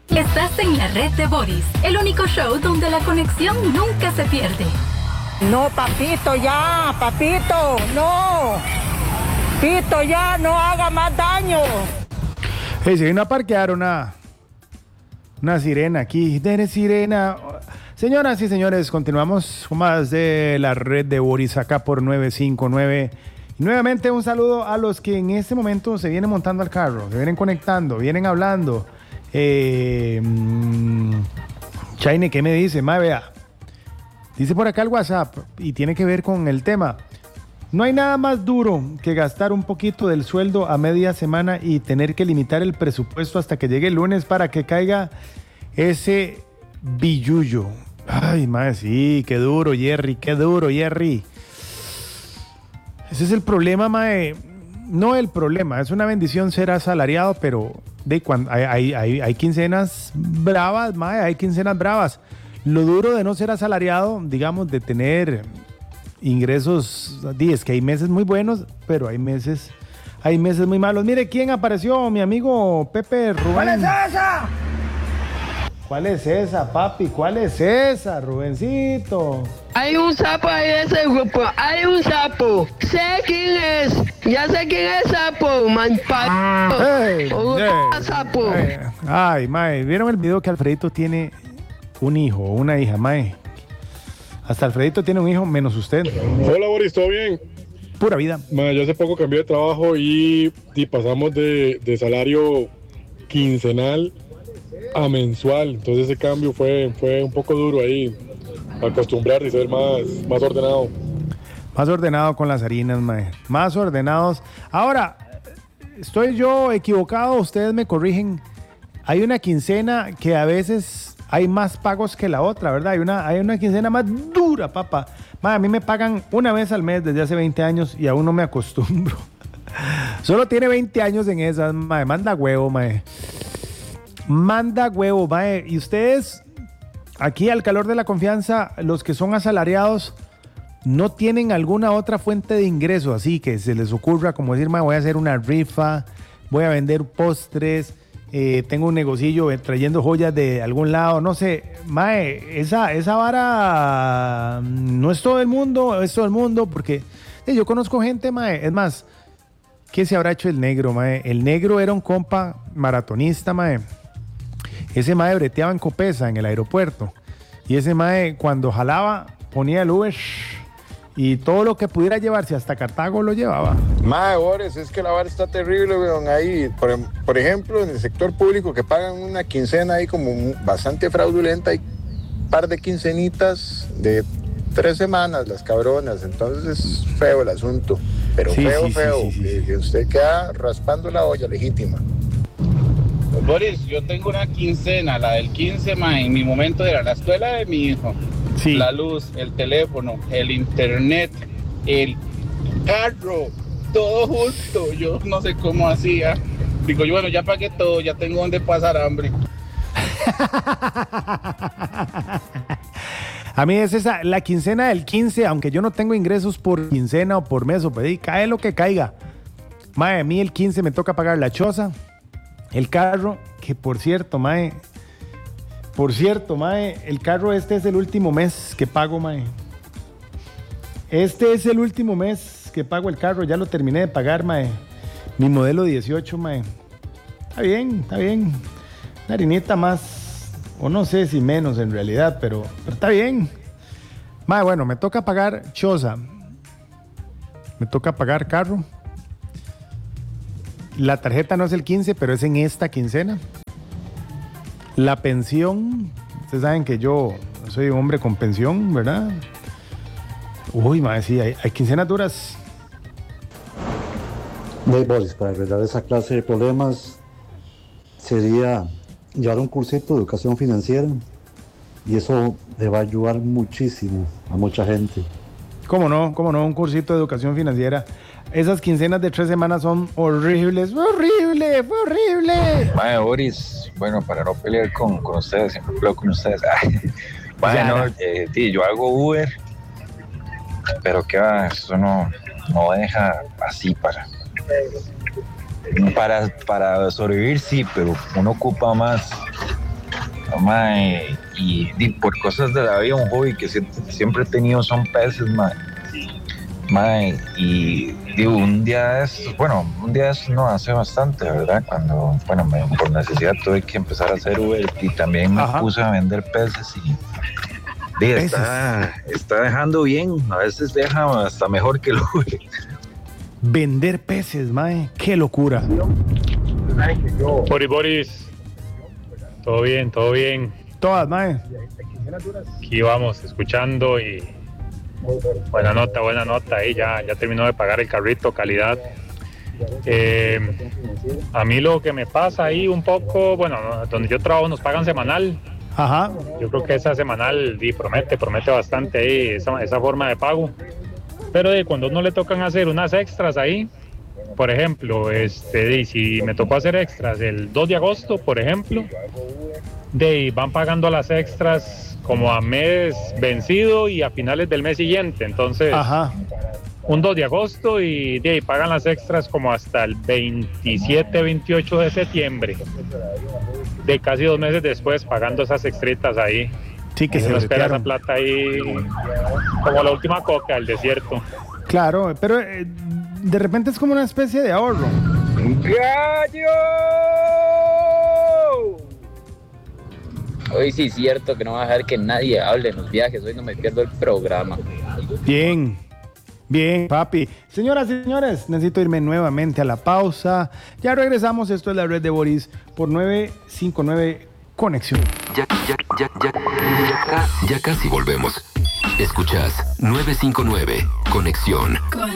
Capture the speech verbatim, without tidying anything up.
Estás en la red de Boris, el único show donde la conexión nunca se pierde. No, papito, ya, papito, no. Pito, ya, no haga más daño. Hey, se vino a parquear una, una sirena aquí. Eres sirena. Señoras y señores, continuamos con más de la red de Boris acá por nueve cinco nueve. Y nuevamente un saludo a los que en este momento se vienen montando al carro, se vienen conectando, vienen hablando. Eh, mmm, Chaine, ¿qué me dice? Ma, vea. Dice por acá el WhatsApp y tiene que ver con el tema. No hay nada más duro que gastar un poquito del sueldo a media semana y tener que limitar el presupuesto hasta que llegue el lunes para que caiga ese billullo. Ay, madre, sí, qué duro, Jerry, qué duro, Jerry. Ese es el problema, mae. No el problema, es una bendición ser asalariado, pero de cuando hay, hay, hay, hay quincenas bravas, mae, hay quincenas bravas. Lo duro de no ser asalariado, digamos, de tener ingresos, es que hay meses muy buenos, pero hay meses, hay meses muy malos. Mire, ¿quién apareció? Mi amigo Pepe Rubén. ¿Cuál es esa? ¿Cuál es esa, papi? ¿Cuál es esa, Rubencito? Hay un sapo ahí en ese grupo, hay un sapo. Sé quién es, ya sé quién es sapo, man. Hey, un hey, sapo. Hey. Ay, mae, ¿vieron el video que Alfredito tiene un hijo, una hija, mae? Hasta Alfredito tiene un hijo, menos usted. Hola, Boris, ¿todo bien? Pura vida. Mae, yo hace poco cambié de trabajo y, y pasamos de, de salario quincenal a mensual, entonces ese cambio fue, fue un poco duro ahí, acostumbrar y ser más, más ordenado. Más ordenado con las harinas, mae. Más ordenados. Ahora, ¿estoy yo equivocado? Ustedes me corrigen. Hay una quincena que a veces hay más pagos que la otra, ¿verdad? Hay una, hay una quincena más dura, papá. Mae, a mí me pagan una vez al mes desde hace veinte años y aún no me acostumbro. Solo tiene veinte años en esas, mae. Manda huevo, mae. Manda huevo, mae. Y ustedes, aquí al calor de la confianza, los que son asalariados, no tienen alguna otra fuente de ingreso, así que se les ocurra como decir, mae, voy a hacer una rifa, voy a vender postres, eh, tengo un negocillo eh, trayendo joyas de algún lado, no sé, mae, esa, esa vara no es todo el mundo, es todo el mundo, porque eh, yo conozco gente, mae, es más, ¿qué se habrá hecho el negro, mae? El negro era un compa maratonista, mae. Ese mae breteaba en Copesa, en el aeropuerto. Y ese mae, cuando jalaba, ponía el Uber y todo lo que pudiera llevarse hasta Cartago lo llevaba. Mae, Boris, es que la vara está terrible, weón. Ahí, por, por ejemplo, en el sector público que pagan una quincena ahí como bastante fraudulenta, hay un par de quincenitas de tres semanas, las cabronas. Entonces es feo el asunto. Pero sí, feo, sí, feo. Sí, sí, sí, sí. Que usted queda raspando la olla legítima. Boris, yo tengo una quincena, la del quince, ma, en mi momento era la escuela de mi hijo, sí. La luz, el teléfono, el internet, el carro, todo justo. Yo no sé cómo hacía. Digo yo, bueno, ya pagué todo, ya tengo donde pasar hambre. A mí es esa, la quincena del quince, aunque yo no tengo ingresos por quincena o por mes, o pues, cae lo que caiga. Mae, a mí el quince me toca pagar la choza, el carro, que por cierto, mae, por cierto, mae, el carro este es el último mes que pago, mae. Este es el último mes que pago el carro, ya lo terminé de pagar, mae. Mi modelo dieciocho, mae. Está bien, está bien. Una harinita más, o no sé si menos en realidad, pero, pero está bien. Mae, bueno, me toca pagar choza. Me toca pagar carro. La tarjeta no es el quince, pero es en esta quincena. La pensión, ustedes saben que yo soy un hombre con pensión, ¿verdad? Uy, madre, sí, hay, hay quincenas duras. De Boris, para arreglar esa clase de problemas sería llevar un cursito de educación financiera y eso le va a ayudar muchísimo a mucha gente. ¿Cómo no? ¿Cómo no? Un cursito de educación financiera. Esas quincenas de tres semanas son horribles. ¡Fue horrible! ¡Fue horrible! Mae, Boris, bueno, para no pelear con, con ustedes, siempre peleo con ustedes. Mae, no, eh, tío, yo hago Uber, pero que va, eso no, no deja así para, para, para sobrevivir, sí, pero uno ocupa más mae, y, y por cosas de la vida, un hobby que siempre, siempre he tenido son peces, mae. Mae, y digo, un día es, bueno, un día es no hace bastante, ¿verdad? Cuando, bueno, me, por necesidad tuve que empezar a hacer Uber y también me Ajá. puse a vender peces y, y está, está dejando bien, a veces deja hasta mejor que el Uber. Vender peces, mae, qué locura. Boris, Boris, todo bien, todo bien. Todas, mae. Aquí vamos, escuchando y buena nota, buena nota. Ahí ya, ya terminó de pagar el carrito, calidad. Eh, a mí lo que me pasa ahí un poco, bueno, donde yo trabajo nos pagan semanal. Ajá. Yo creo que esa semanal di, promete, promete bastante ahí esa, esa forma de pago. Pero de cuando uno le tocan hacer unas extras ahí, por ejemplo, este, de, si me tocó hacer extras el dos de agosto, por ejemplo, de van pagando las extras como a mes vencido y a finales del mes siguiente. Entonces, Ajá. un dos de agosto y de ahí pagan las extras como hasta el veintisiete, veintiocho de septiembre. De casi dos meses después pagando esas extritas ahí. Sí, que y se nos espera retiraron. esa plata ahí como la última coca del desierto. Claro, pero eh, de repente es como una especie de ahorro. ¡Gallo! Hoy sí es cierto que no va a dejar que nadie hable en los viajes. Hoy no me pierdo el programa. Bien, bien, papi. Señoras y señores, necesito irme nuevamente a la pausa. Ya regresamos. Esto es la red de Boris por nueve cinco nueve Conexión. Ya, ya, ya, ya, ya, ya casi volvemos. Escuchas nueve cinco nueve Conexión. Con